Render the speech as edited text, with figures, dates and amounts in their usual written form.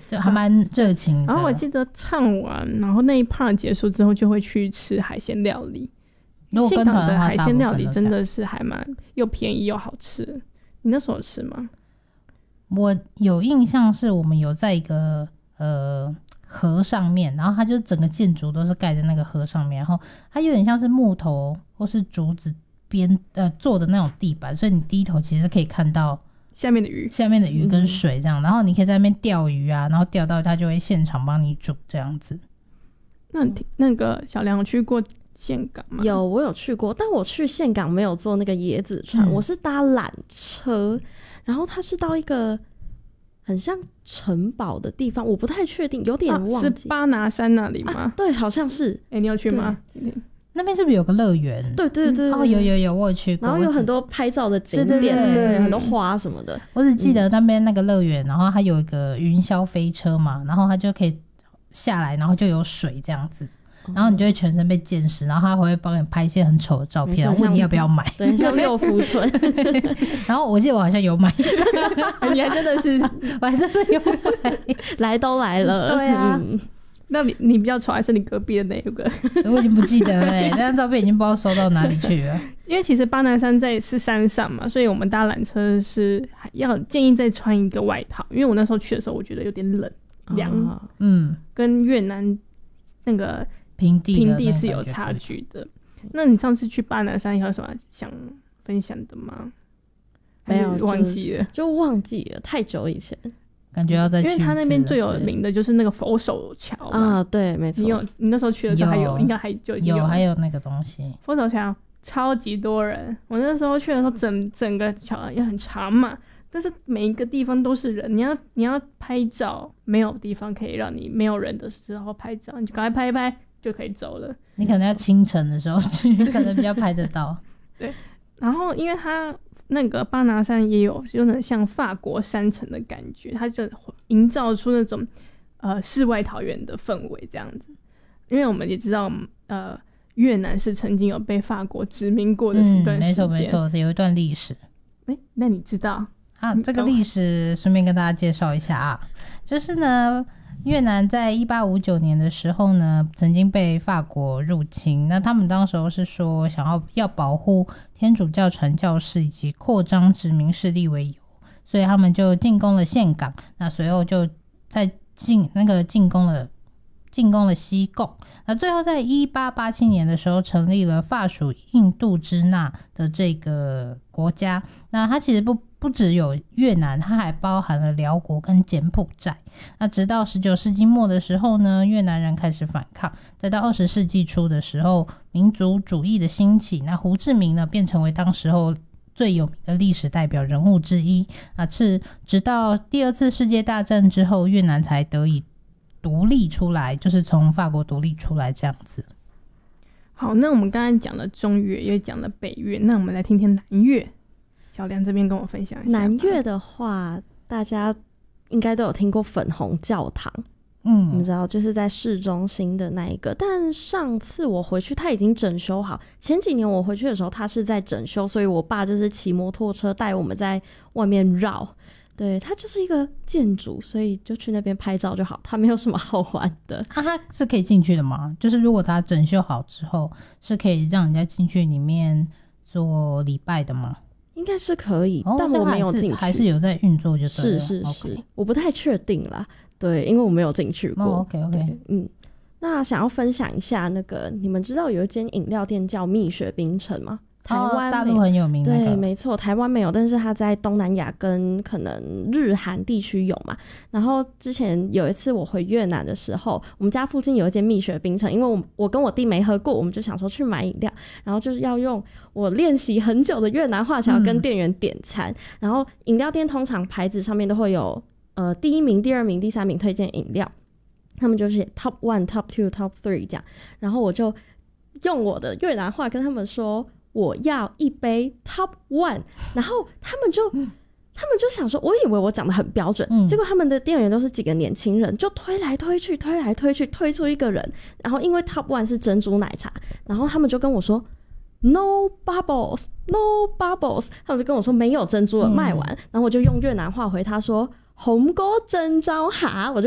就还蛮热情的。 然后我记得唱完，然后那一 part 结束之后，就会去吃海鲜料理。 如果跟团的话， 海鲜料理真的是还蛮又便宜又好吃。你那时候有吃吗？ 我有印象是我们有在一个河上面，然后它就整个建筑都是盖在那个河上面，然后它有点像是木头或是竹子做的那种地板，所以你低头其实可以看到下面的鱼跟水这样，然后你可以在那边钓鱼啊，然后钓到它就会现场帮你煮这样子。 那个小梁有去过岘港吗？ 有，我有去过，但我去岘港没有坐那个椰子船，我是搭缆车，然后它是到一个很像城堡的地方，我不太确定，有点忘记。 是巴拿山那里吗？ 对，好像是。 你有去吗？ 那边是不是有个乐园？ 对对对。 哦，有，我有去过。 然后有很多拍照的景点，对，很多花什么的。 我只记得那边那个乐园，然后它有一个云霄飞车嘛，然后它就可以下来，然后就有水这样子。然后你就会全身被溅湿，然后他会帮你拍一些很丑的照片，然后问你要不要买。 对，像六福村。 然后我记得我好像有买。 你还真的是， 我还真的有买。 来都来了。 对啊。 那你比较丑还是你隔壁的那一个？ 我已经不记得了那张照片已经不知道收到哪里去了。 因为其实巴拿山是山上嘛，所以我们搭缆车是要建议再穿一个外套，因为我那时候去的时候我觉得有点冷凉，跟越南那个平地是有差距的。那你上次去巴拿山有什么想分享的吗？ 没有， 忘记了， 就忘记了，太久以前。 感觉要再去一次了， 因为他那边最有名的就是那个佛手桥啊，对，没错。 你那时候去的时候应该还就有还有那个东西。 佛手桥超级多人，我那时候去的时候整个桥也很长嘛，但是每一个地方都是人，你要拍照，没有地方可以让你没有人的时候拍照，你就赶快拍一拍就可以走了。 你可能要清晨的时候去，可能比较拍得到。 对，然后因为它那个巴拿山也有点像法国山城的感觉，它就营造出那种世外桃源的氛围这样子。因为我们也知道越南是曾经有被法国殖民过的一段时间， 没错，有一段历史。 那你知道啊？这个历史顺便跟大家介绍一下啊，就是呢，越南在1859年的时候呢，曾经被法国入侵。那他们当时候是说要保护天主教传教士以及扩张殖民势力为由，所以他们就进攻了岘港。那随后就在进攻了西贡。那最后在1887年的时候成立了法属印度支那的这个国家。那它其实不只有越南，它还包含了辽国跟柬埔寨。那直到19世纪末的时候呢，越南人开始反抗，再到20世纪初的时候，民族主义的兴起，那胡志明呢便成为当时候最有名的历史代表人物之一。那直到第二次世界大战之后，越南才得以独立出来，就是从法国独立出来这样子。 好，那我们刚才讲了中越，也讲了北越，那我们来听听南越。小梁这边跟我分享一下。 南越的话，大家应该都有听过粉红教堂，你知道，就是在市中心的那一个。但上次我回去，它已经整修好。前几年我回去的时候，它是在整修，所以我爸就是骑摩托车带我们在外面绕。对，它就是一个建筑，所以就去那边拍照就好，它没有什么好玩的。 它是可以进去的吗？就是如果它整修好之后，是可以让人家进去里面做礼拜的吗？ 应该是可以，但我没有进去， 还是有在运作就对了。 是， okay. 我不太确定啦。对，因为我没有进去过。 OK， 那想要分享一下那个，你们知道有一间饮料店叫蜜雪冰城吗？台湾大陆很有名， 对，没错，台湾没有，但是它在东南亚跟可能日韩地区有嘛。然后之前有一次我回越南的时候，我们家附近有一间蜜雪冰城，因为我跟我弟没喝过，我们就想说去买饮料，然后就是要用我练习很久的越南话想要跟店员点餐。然后饮料店通常牌子上面都会有第一名、第二名、第三名推荐饮料，他们就是 Top 1、Top 2、Top 3这样。然后我就用我的越南话跟他们说我要一杯 Top 1， 然后他们就想说，我以为我讲得很标准，结果他们的店员都是几个年轻人，就推来推去，推出一个人，然后因为 Top 1是珍珠奶茶，然后他们就跟我说 No bubbles， 他们就跟我说没有珍珠了，卖完，然后我就用越南话回他说红哥珍珠哈，我就